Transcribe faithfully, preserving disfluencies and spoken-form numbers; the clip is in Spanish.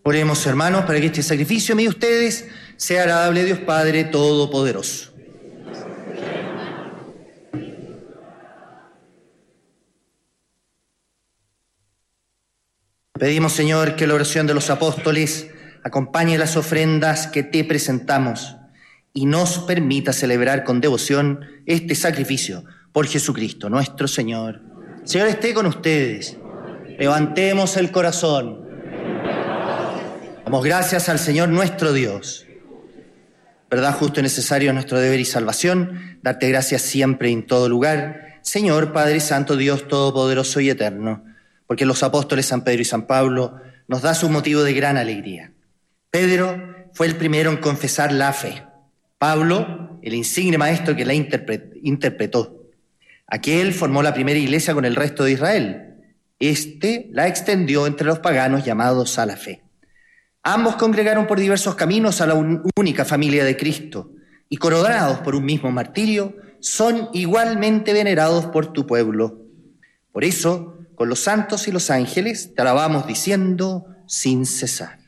Oremos, hermanos, para que este sacrificio mío y ustedes sea agradable a Dios Padre Todopoderoso. Pedimos, Señor, que la oración de los apóstoles acompañe las ofrendas que te presentamos y nos permita celebrar con devoción este sacrificio por Jesucristo, nuestro Señor. Señor, esté con ustedes. Levantemos el corazón. Damos gracias al Señor nuestro Dios. Verdad, justo y necesario es nuestro deber y salvación, darte gracias siempre y en todo lugar, Señor, Padre Santo, Dios Todopoderoso y Eterno, porque los apóstoles San Pedro y San Pablo nos da su motivo de gran alegría. Pedro fue el primero en confesar la fe. Pablo, el insigne maestro que la interpretó. Aquel formó la primera iglesia con el resto de Israel. Este la extendió entre los paganos llamados a la fe. Ambos congregaron por diversos caminos a la un, única familia de Cristo y, coronados por un mismo martirio, son igualmente venerados por tu pueblo. Por eso, con los santos y los ángeles, te alabamos diciendo sin cesar.